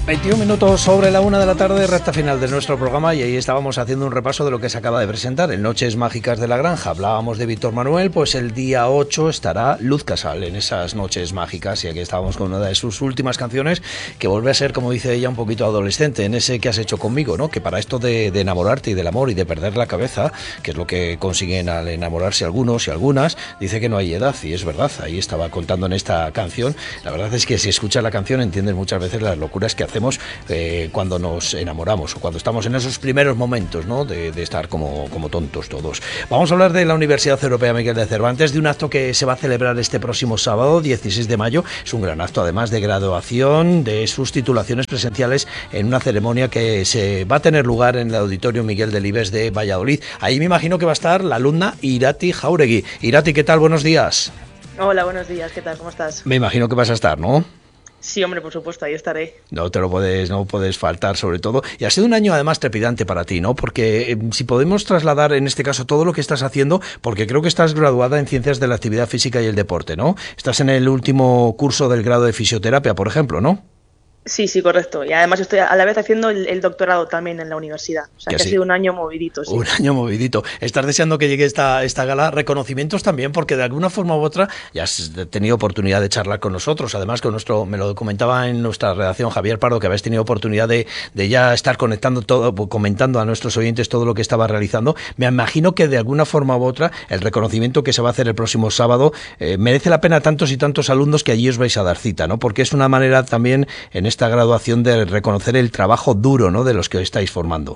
21 minutos sobre la 1 de la tarde, recta final de nuestro programa, y ahí estábamos haciendo un repaso de lo que se acaba de presentar en Noches Mágicas de la Granja. Hablábamos de Víctor Manuel, pues el día 8 estará Luz Casal en esas Noches Mágicas, y aquí estábamos con una de sus últimas canciones, que vuelve a ser, como dice ella, un poquito adolescente, en ese que has hecho conmigo, ¿no? Que para esto de enamorarte y del amor y de perder la cabeza, que es lo que consiguen al enamorarse algunos y algunas, dice que no hay edad, y es verdad. Ahí estaba contando en esta canción. La verdad es que si escuchas la canción entiendes muchas veces las locuras que hacemos cuando nos enamoramos o cuando estamos en esos primeros momentos, ¿no? de estar como tontos todos. Vamos a hablar de la Universidad Europea Miguel de Cervantes, de un acto que se va a celebrar este próximo sábado, 16 de mayo. Es un gran acto, además de graduación de sus titulaciones presenciales, en una ceremonia que se va a tener lugar en el Auditorio Miguel Delibes de Valladolid. Ahí me imagino que va a estar la alumna Irati Jauregui. Irati, ¿qué tal? Buenos días. Hola, buenos días, ¿qué tal? ¿Cómo estás? Me imagino que vas a estar, ¿no? Sí, hombre, por supuesto, ahí estaré. No puedes faltar, sobre todo. Y ha sido un año además trepidante para ti, ¿no? Porque si podemos trasladar en este caso todo lo que estás haciendo, porque creo que estás graduada en Ciencias de la Actividad Física y el Deporte, ¿no? Estás en el último curso del grado de Fisioterapia, por ejemplo, ¿no? Sí, correcto. Y además estoy a la vez haciendo el doctorado también en la universidad. O sea, que ha sido un año movidito, sí. Un año movidito. ¿Estás deseando que llegue esta gala? Reconocimientos también, porque de alguna forma u otra ya has tenido oportunidad de charlar con nosotros. Además, me lo comentaba en nuestra redacción Javier Pardo, que habéis tenido oportunidad de ya estar comentando a nuestros oyentes todo lo que estaba realizando. Me imagino que de alguna forma u otra el reconocimiento que se va a hacer el próximo sábado merece la pena tantos y tantos alumnos que allí os vais a dar cita, ¿no? Porque es una manera también en esta graduación de reconocer el trabajo duro, ¿no?, de los que estáis formando.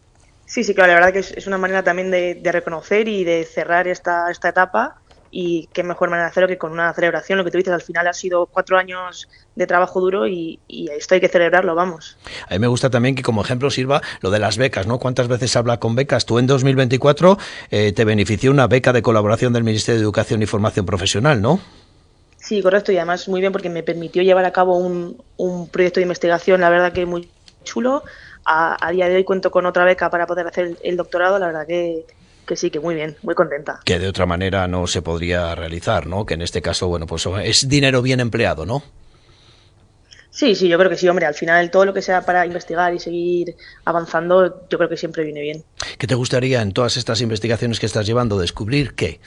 Sí, claro, la verdad que es una manera también de reconocer y de cerrar esta etapa, y qué mejor manera de hacerlo que con una celebración. Lo que tú dices, al final ha sido 4 años de trabajo duro y esto hay que celebrarlo, vamos. A mí me gusta también que como ejemplo sirva lo de las becas, ¿no? ¿Cuántas veces se habla con becas? Tú en 2024 te benefició una beca de colaboración del Ministerio de Educación y Formación Profesional, ¿no? Sí, correcto, y además muy bien porque me permitió llevar a cabo un proyecto de investigación, la verdad que muy chulo. A día de hoy cuento con otra beca para poder hacer el doctorado, la verdad que sí, que muy bien, muy contenta. Que de otra manera no se podría realizar, ¿no? Que en este caso, bueno, pues es dinero bien empleado, ¿no? Sí, yo creo que sí, hombre, al final todo lo que sea para investigar y seguir avanzando, yo creo que siempre viene bien. ¿Qué te gustaría en todas estas investigaciones que estás llevando descubrir qué?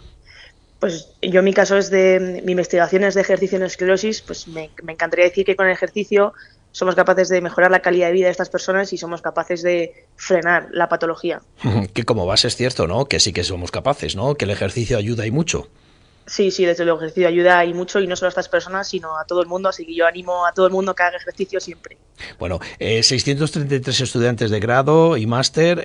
Pues yo en mi caso mi investigación es de ejercicio en esclerosis, pues me encantaría decir que con el ejercicio somos capaces de mejorar la calidad de vida de estas personas y somos capaces de frenar la patología. Que como base es cierto, ¿no? Que sí que somos capaces, ¿no? Que el ejercicio ayuda y mucho. Sí, desde luego el ejercicio ayuda y mucho, y no solo a estas personas, sino a todo el mundo, así que yo animo a todo el mundo que haga ejercicio siempre. Bueno, 633 estudiantes de grado y máster,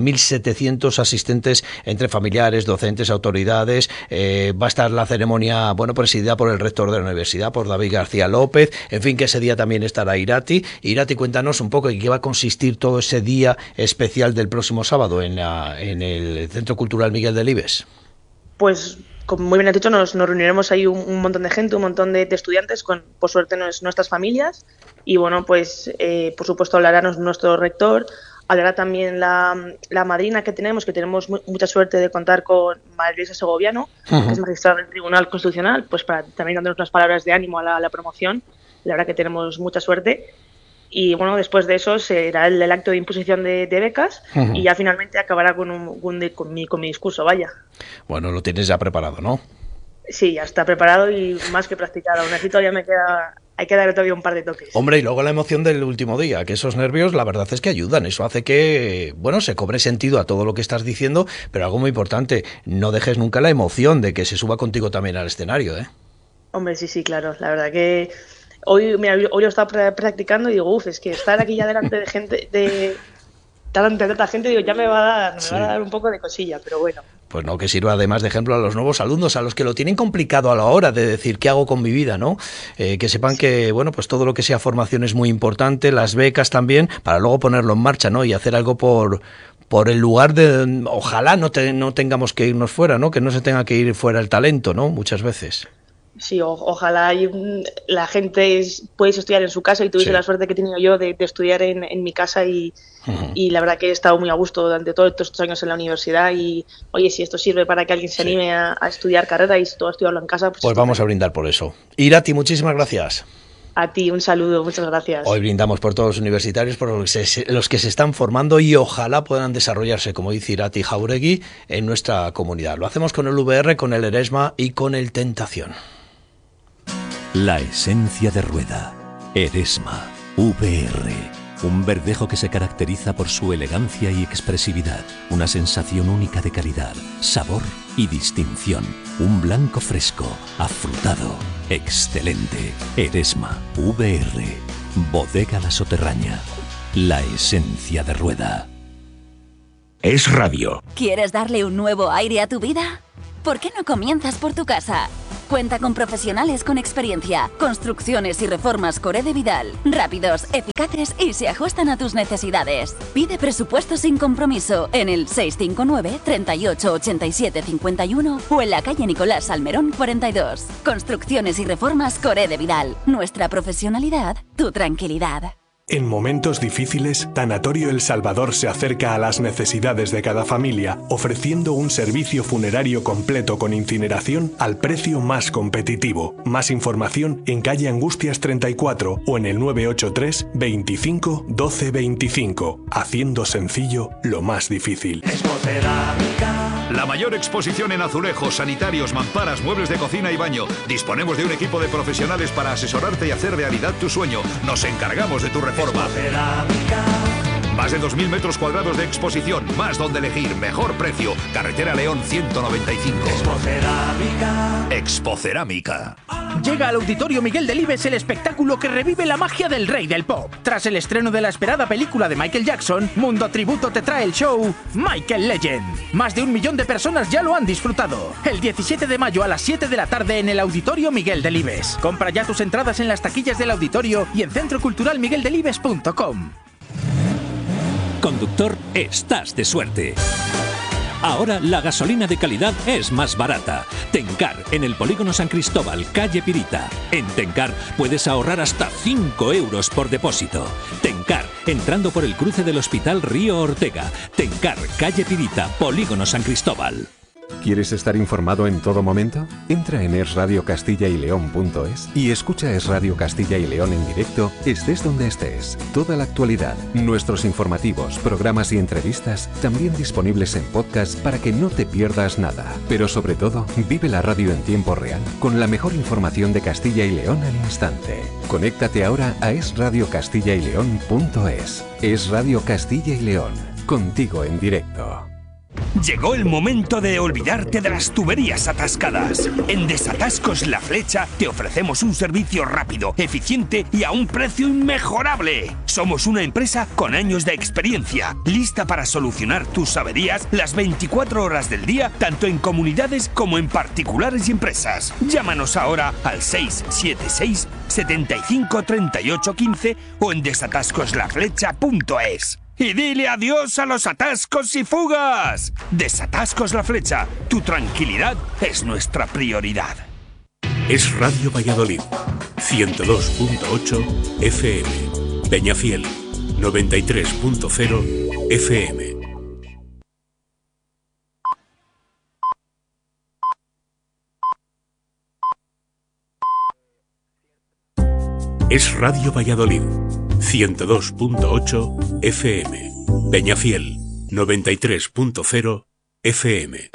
1.700 asistentes entre familiares, docentes, autoridades. Va a estar la ceremonia, bueno, presidida por el rector de la universidad, por David García López. En fin, que ese día también estará Irati. Irati, cuéntanos un poco en qué va a consistir todo ese día especial del próximo sábado en el Centro Cultural Miguel Delibes. Pues, como muy bien has dicho, nos reuniremos ahí un montón de gente, un montón de estudiantes, con, por suerte, nuestras familias. Y bueno, pues por supuesto hablará nuestro rector, hablará también la madrina que tenemos mucha suerte de contar con María Luisa Segoviano, que es magistrada del Tribunal Constitucional, pues para también dándonos unas palabras de ánimo a la promoción. La verdad que tenemos mucha suerte. Y bueno, después de eso será el acto de imposición de becas, y ya finalmente acabará con mi discurso, vaya. Bueno, lo tienes ya preparado, ¿no? Sí, ya está preparado y más que practicado. Aún así todavía hay que darle todavía un par de toques. Hombre, y luego la emoción del último día, que esos nervios la verdad es que ayudan. Eso hace que, bueno, se cobre sentido a todo lo que estás diciendo, pero algo muy importante, no dejes nunca la emoción de que se suba contigo también al escenario, ¿eh? Hombre, sí, claro. La verdad que hoy lo he estado practicando y digo, es que estar aquí ya delante de gente, delante de tanta gente, digo, ya me va a dar un poco de cosilla, pero bueno. Pues no, que sirva además de ejemplo a los nuevos alumnos, a los que lo tienen complicado a la hora de decir qué hago con mi vida, ¿no? Que sepan que, bueno, pues todo lo que sea formación es muy importante, las becas también, para luego ponerlo en marcha, ¿no? Y hacer algo por el lugar de... Ojalá no tengamos que irnos fuera, ¿no? Que no se tenga que ir fuera el talento, ¿no? Muchas veces. Sí, ojalá la gente pudiese estudiar en su casa, y tuviese la suerte que he tenido yo de estudiar en mi casa, y la verdad que he estado muy a gusto durante todos estos años en la universidad. Y oye, si esto sirve para que alguien se anime a estudiar carrera y todo estudiarlo en casa, pues vamos a brindar por eso. Irati, muchísimas gracias. A ti, un saludo, muchas gracias. Hoy brindamos por todos los universitarios, por los que se están formando y ojalá puedan desarrollarse, como dice Irati Jauregui, en nuestra comunidad. Lo hacemos con el VR, con el Eresma y con el Tentación. La esencia de Rueda. Eresma VR. Un verdejo que se caracteriza por su elegancia y expresividad. Una sensación única de calidad, sabor y distinción. Un blanco fresco, afrutado, excelente. Eresma VR. Bodega La Soterraña. La esencia de Rueda. Es Radio. ¿Quieres darle un nuevo aire a tu vida? ¿Por qué no comienzas por tu casa? Cuenta con profesionales con experiencia, construcciones y reformas Coré de Vidal, rápidos, eficaces y se ajustan a tus necesidades. Pide presupuesto sin compromiso en el 659 38 87 51 o en la calle Nicolás Salmerón 42. Construcciones y reformas Coré de Vidal. Nuestra profesionalidad, tu tranquilidad. En momentos difíciles, Tanatorio El Salvador se acerca a las necesidades de cada familia, ofreciendo un servicio funerario completo con incineración al precio más competitivo. Más información en calle Angustias 34 o en el 983 25 12 25. Haciendo sencillo lo más difícil. La mayor exposición en azulejos, sanitarios, mamparas, muebles de cocina y baño. Disponemos de un equipo de profesionales para asesorarte y hacer realidad tu sueño. Nos encargamos de tu reforma. Más de 2.000 metros cuadrados de exposición, más donde elegir, mejor precio. Carretera León 195. Expocerámica. Llega al Auditorio Miguel Delibes el espectáculo que revive la magia del rey del pop. Tras el estreno de la esperada película de Michael Jackson, Mundo Tributo te trae el show Michael Legend. Más de 1 millón de personas ya lo han disfrutado. El 17 de mayo a las 7 de la tarde en el Auditorio Miguel Delibes. Compra ya tus entradas en las taquillas del auditorio y en centroculturalmigueldelibes.com. Conductor, estás de suerte. Ahora la gasolina de calidad es más barata. Tencar, en el Polígono San Cristóbal, calle Pirita. En Tencar puedes ahorrar hasta 5 euros por depósito. Tencar, entrando por el cruce del Hospital Río Ortega. Tencar, calle Pirita, Polígono San Cristóbal. ¿Quieres estar informado en todo momento? Entra en esradiocastilla-y-león.es y escucha Es Radio Castilla y León en directo, estés donde estés. Toda la actualidad, nuestros informativos, programas y entrevistas, también disponibles en podcast para que no te pierdas nada. Pero sobre todo, vive la radio en tiempo real, con la mejor información de Castilla y León al instante. Conéctate ahora a esradiocastilla-y-león.es. Es Radio Castilla y León, contigo en directo. Llegó el momento de olvidarte de las tuberías atascadas. En Desatascos La Flecha te ofrecemos un servicio rápido, eficiente y a un precio inmejorable. Somos una empresa con años de experiencia, lista para solucionar tus averías las 24 horas del día, tanto en comunidades como en particulares y empresas. Llámanos ahora al 676 75 38 15 o en desatascoslaflecha.es. Y dile adiós a los atascos y fugas. Desatascos La Flecha. Tu tranquilidad es nuestra prioridad. Es Radio Valladolid. 102.8 FM. Peñafiel. 93.0 FM. Es Radio Valladolid. 102.8 FM. Peñafiel, 93.0 FM.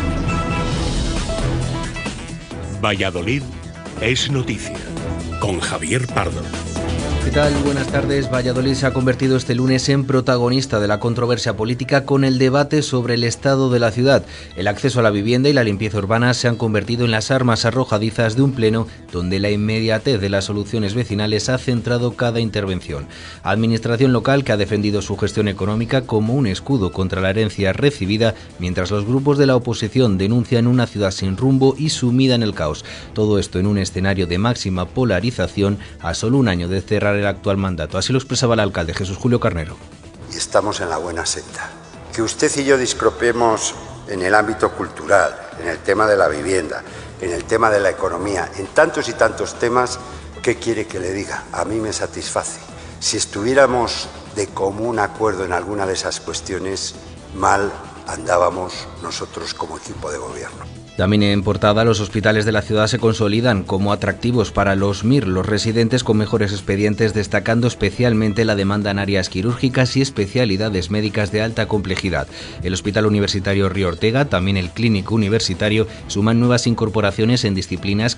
Valladolid es noticia. Con Javier Pardo. ¿Qué tal? Buenas tardes. Valladolid se ha convertido este lunes en protagonista de la controversia política con el debate sobre el estado de la ciudad. El acceso a la vivienda y la limpieza urbana se han convertido en las armas arrojadizas de un pleno donde la inmediatez de las soluciones vecinales ha centrado cada intervención. Administración local que ha defendido su gestión económica como un escudo contra la herencia recibida, mientras los grupos de la oposición denuncian una ciudad sin rumbo y sumida en el caos. Todo esto en un escenario de máxima polarización a solo un año de cerrar el actual mandato. Así lo expresaba el alcalde Jesús Julio Carnero. Y estamos en la buena senda. Que usted y yo discrepemos en el ámbito cultural, en el tema de la vivienda, en el tema de la economía, en tantos y tantos temas, ¿qué quiere que le diga? A mí me satisface. Si estuviéramos de común acuerdo en alguna de esas cuestiones, mal andábamos nosotros como equipo de gobierno. También en portada, los hospitales de la ciudad se consolidan como atractivos para los MIR, los residentes con mejores expedientes, destacando especialmente la demanda en áreas quirúrgicas y especialidades médicas de alta complejidad. El Hospital Universitario Río Ortega, también el Clínico Universitario, suman nuevas incorporaciones en disciplinas